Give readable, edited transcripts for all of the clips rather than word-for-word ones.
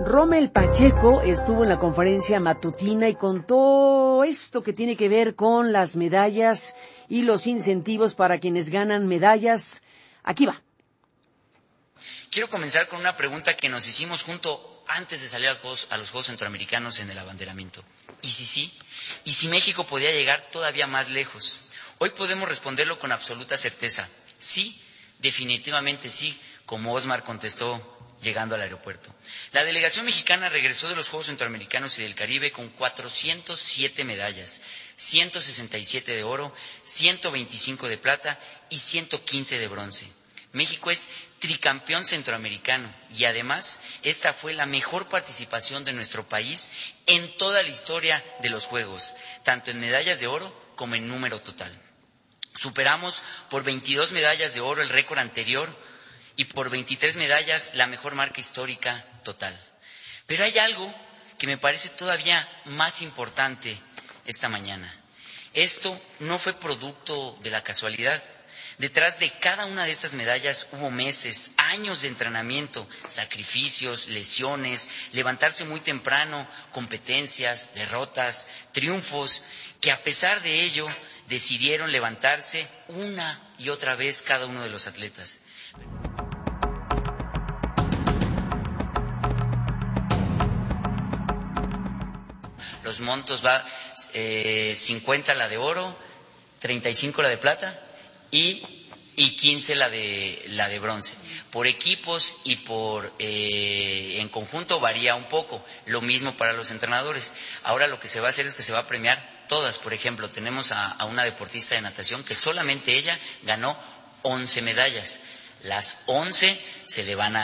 Rommel Pacheco estuvo en la conferencia matutina y contó esto que tiene que ver con las medallas y los incentivos para quienes ganan medallas. Aquí va. Quiero comenzar con una pregunta que nos hicimos junto antes de salir a los Juegos Centroamericanos en el abanderamiento. ¿Y si sí? ¿Y si México podía llegar todavía más lejos? Hoy podemos responderlo con absoluta certeza. Sí, definitivamente sí, como Osmar contestó llegando al aeropuerto. La delegación mexicana regresó de los Juegos Centroamericanos y del Caribe con 407 medallas, 167 de oro, 125 de plata y 115 de bronce. México es tricampeón centroamericano y además esta fue la mejor participación de nuestro país en toda la historia de los Juegos, tanto en medallas de oro como en número total. Superamos por 22 medallas de oro el récord anterior y por 23 medallas la mejor marca histórica total. Pero hay algo que me parece todavía más importante esta mañana. Esto no fue producto de la casualidad. Detrás de cada una de estas medallas hubo meses, años de entrenamiento, sacrificios, lesiones, levantarse muy temprano, competencias, derrotas, triunfos, que a pesar de ello decidieron levantarse una y otra vez cada uno de los atletas. Los montos va 50 la de oro, 35 la de plata y 15 la de bronce. Por equipos y por en conjunto varía un poco. Lo mismo para los entrenadores. Ahora lo que se va a hacer es que se va a premiar todas. Por ejemplo, tenemos a una deportista de natación que solamente ella ganó 11 medallas. Las 11 se le van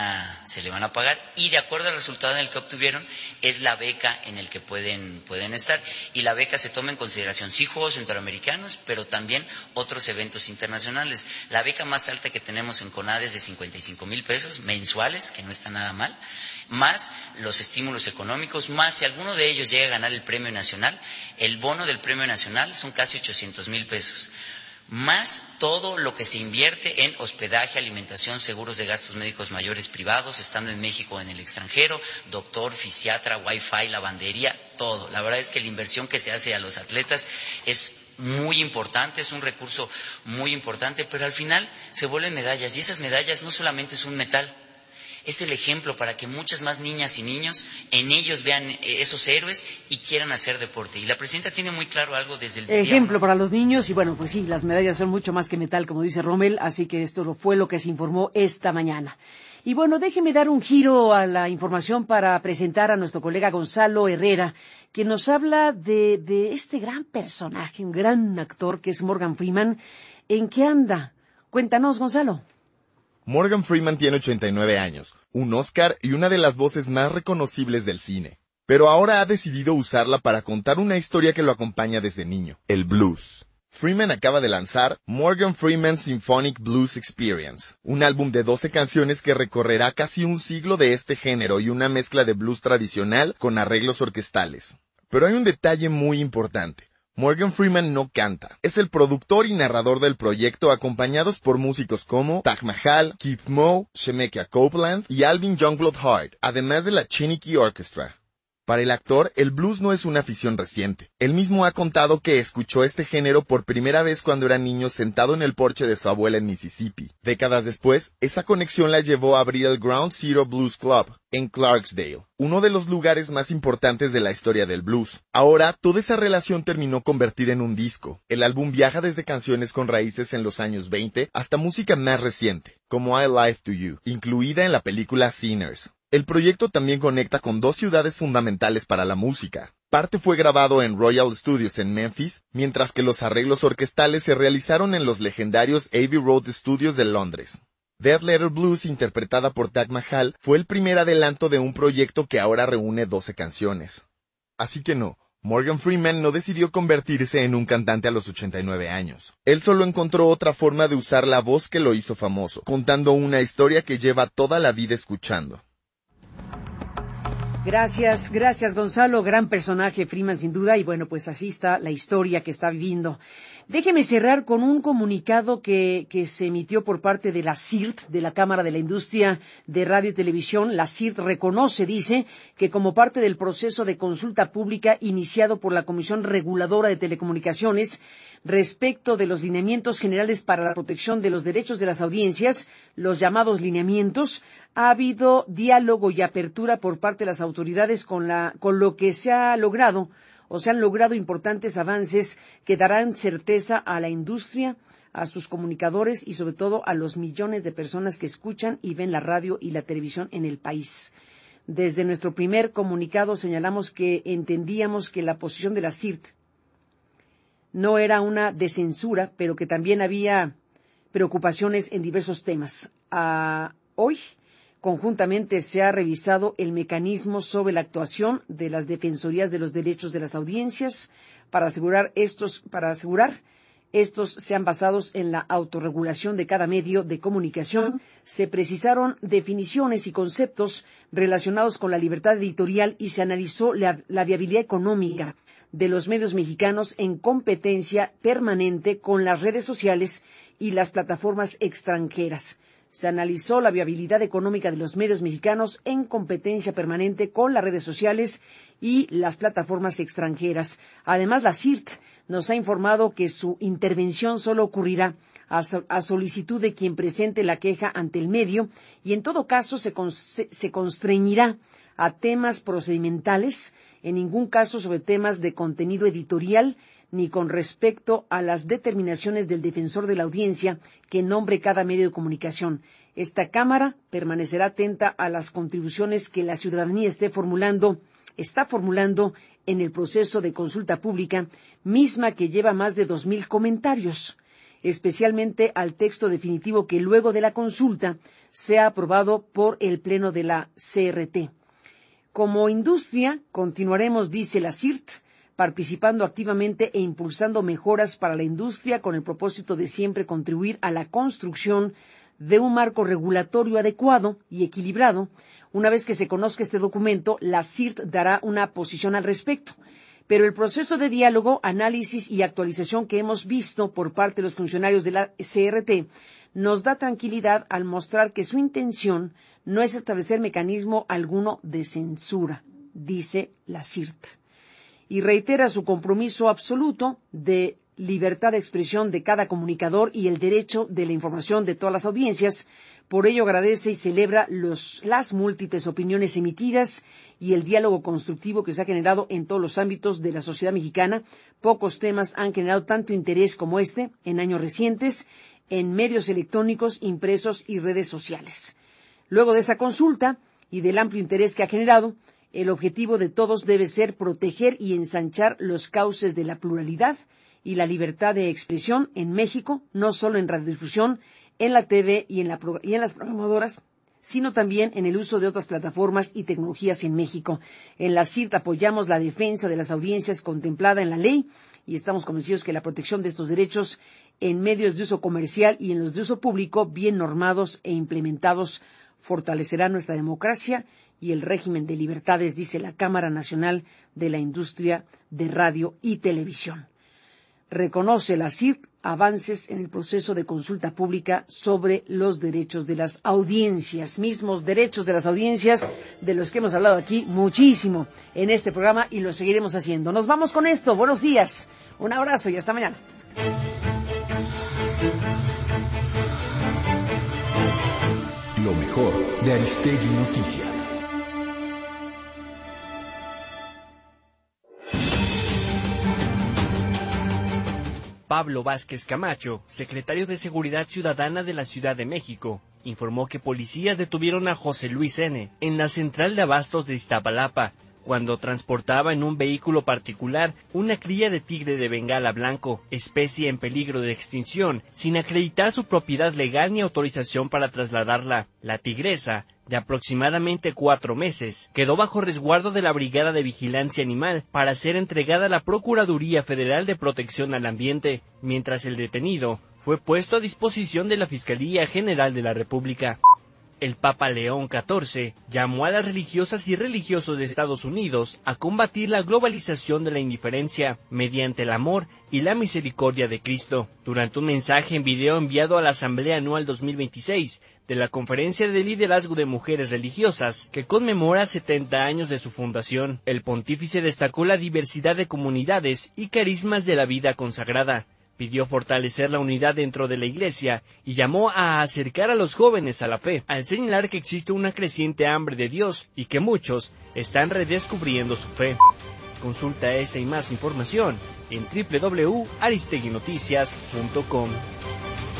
a pagar y de acuerdo al resultado en el que obtuvieron es la beca en el que pueden estar, y la beca se toma en consideración sí Juegos Centroamericanos pero también otros eventos internacionales. La beca más alta que tenemos en CONADE es de 55,000 pesos mensuales, que no está nada mal, más los estímulos económicos, más si alguno de ellos llega a ganar el premio nacional, el bono del premio nacional son casi 800,000 pesos. Más todo lo que se invierte en hospedaje, alimentación, seguros de gastos médicos mayores privados, estando en México o en el extranjero, doctor, fisiatra, wifi, lavandería, todo. La verdad es que la inversión que se hace a los atletas es muy importante, es un recurso muy importante, pero al final se vuelven medallas, y esas medallas no solamente es un metal, es el ejemplo para que muchas más niñas y niños en ellos vean esos héroes y quieran hacer deporte. Y la presidenta tiene muy claro algo desde el ejemplo para los niños, y bueno, pues sí, las medallas son mucho más que metal, como dice Rommel, así que esto fue lo que se informó esta mañana. Y bueno, déjeme dar un giro a la información para presentar a nuestro colega Gonzalo Herrera, que nos habla de este gran personaje, un gran actor que es Morgan Freeman. ¿En qué anda? Cuéntanos, Gonzalo. Morgan Freeman tiene 89 años, un Oscar y una de las voces más reconocibles del cine. Pero ahora ha decidido usarla para contar una historia que lo acompaña desde niño, el blues. Freeman acaba de lanzar Morgan Freeman Symphonic Blues Experience, un álbum de 12 canciones que recorrerá casi un siglo de este género y una mezcla de blues tradicional con arreglos orquestales. Pero hay un detalle muy importante. Morgan Freeman no canta. Es el productor y narrador del proyecto, acompañados por músicos como Taj Mahal, Keith Moe, Shemekia Copeland y Alvin Youngblood Hart, además de la Chiniki Orchestra. Para el actor, el blues no es una afición reciente. Él mismo ha contado que escuchó este género por primera vez cuando era niño sentado en el porche de su abuela en Mississippi. Décadas después, esa conexión la llevó a abrir el Ground Zero Blues Club en Clarksdale, uno de los lugares más importantes de la historia del blues. Ahora, toda esa relación terminó convertida en un disco. El álbum viaja desde canciones con raíces en los años 20 hasta música más reciente, como I Lied to You, incluida en la película Sinners. El proyecto también conecta con dos ciudades fundamentales para la música. Parte fue grabado en Royal Studios en Memphis, mientras que los arreglos orquestales se realizaron en los legendarios Abbey Road Studios de Londres. Dead Letter Blues, interpretada por Taj Mahal, fue el primer adelanto de un proyecto que ahora reúne 12 canciones. Así que no, Morgan Freeman no decidió convertirse en un cantante a los 89 años. Él solo encontró otra forma de usar la voz que lo hizo famoso, contando una historia que lleva toda la vida escuchando. Gracias Gonzalo, gran personaje Freeman sin duda, y bueno, pues así está la historia que está viviendo. Déjeme cerrar con un comunicado que se emitió por parte de la CIRT, de la Cámara de la Industria de Radio y Televisión. La CIRT reconoce, dice, que como parte del proceso de consulta pública iniciado por la Comisión Reguladora de Telecomunicaciones respecto de los lineamientos generales para la protección de los derechos de las audiencias, los llamados lineamientos, ha habido diálogo y apertura por parte de las autoridades con lo que se ha logrado, o se han logrado importantes avances que darán certeza a la industria, a sus comunicadores y sobre todo a los millones de personas que escuchan y ven la radio y la televisión en el país. Desde nuestro primer comunicado señalamos que entendíamos que la posición de la CIRT no era una de censura, pero que también había preocupaciones en diversos temas. Hoy, conjuntamente se ha revisado el mecanismo sobre la actuación de las defensorías de los derechos de las audiencias para asegurar estos sean basados en la autorregulación de cada medio de comunicación. Se precisaron definiciones y conceptos relacionados con la libertad editorial y se analizó la viabilidad económica de los medios mexicanos en competencia permanente con las redes sociales y las plataformas extranjeras. Se analizó la viabilidad económica de los medios mexicanos en competencia permanente con las redes sociales y las plataformas extranjeras. Además, la CIRT nos ha informado que su intervención solo ocurrirá a solicitud de quien presente la queja ante el medio y en todo caso se constreñirá a temas procedimentales, en ningún caso sobre temas de contenido editorial, ni con respecto a las determinaciones del defensor de la audiencia que nombre cada medio de comunicación. Esta Cámara permanecerá atenta a las contribuciones que la ciudadanía está formulando en el proceso de consulta pública, misma que lleva más de 2,000 comentarios, especialmente al texto definitivo que luego de la consulta sea aprobado por el Pleno de la CRT. Como industria, continuaremos, dice la CIRT, participando activamente e impulsando mejoras para la industria con el propósito de siempre contribuir a la construcción de un marco regulatorio adecuado y equilibrado. Una vez que se conozca este documento, la CIRT dará una posición al respecto. Pero el proceso de diálogo, análisis y actualización que hemos visto por parte de los funcionarios de la CRT nos da tranquilidad al mostrar que su intención no es establecer mecanismo alguno de censura, dice la CIRT. Y reitera su compromiso absoluto de libertad de expresión de cada comunicador y el derecho de la información de todas las audiencias. Por ello agradece y celebra las múltiples opiniones emitidas y el diálogo constructivo que se ha generado en todos los ámbitos de la sociedad mexicana. Pocos temas han generado tanto interés como este en años recientes en medios electrónicos, impresos y redes sociales. Luego de esa consulta y del amplio interés que ha generado, el objetivo de todos debe ser proteger y ensanchar los cauces de la pluralidad y la libertad de expresión en México, no solo en radiodifusión, en la TV y en las programadoras, sino también en el uso de otras plataformas y tecnologías en México. En la CIRT apoyamos la defensa de las audiencias contemplada en la ley y estamos convencidos que la protección de estos derechos en medios de uso comercial y en los de uso público, bien normados e implementados, fortalecerá nuestra democracia y el régimen de libertades, dice la Cámara Nacional de la Industria de Radio y Televisión. Reconoce la CIRT avances en el proceso de consulta pública sobre los derechos de las audiencias, mismos derechos de las audiencias de los que hemos hablado aquí muchísimo en este programa y lo seguiremos haciendo. Nos vamos con esto. Buenos días, un abrazo y hasta mañana. Lo mejor de Aristegui Noticias. Pablo Vázquez Camacho, secretario de Seguridad Ciudadana de la Ciudad de México, informó que policías detuvieron a José Luis N. en la central de abastos de Iztapalapa, cuando transportaba en un vehículo particular una cría de tigre de Bengala blanco, especie en peligro de extinción, sin acreditar su propiedad legal ni autorización para trasladarla. La tigresa, de aproximadamente 4 meses, quedó bajo resguardo de la Brigada de Vigilancia Animal para ser entregada a la Procuraduría Federal de Protección al Ambiente, mientras el detenido fue puesto a disposición de la Fiscalía General de la República. El Papa León XIV llamó a las religiosas y religiosos de Estados Unidos a combatir la globalización de la indiferencia mediante el amor y la misericordia de Cristo. Durante un mensaje en video enviado a la Asamblea Anual 2026 de la Conferencia de Liderazgo de Mujeres Religiosas, que conmemora 70 años de su fundación, el pontífice destacó la diversidad de comunidades y carismas de la vida consagrada. Pidió fortalecer la unidad dentro de la Iglesia y llamó a acercar a los jóvenes a la fe, al señalar que existe una creciente hambre de Dios y que muchos están redescubriendo su fe. Consulta esta y más información en www.aristeguinoticias.com.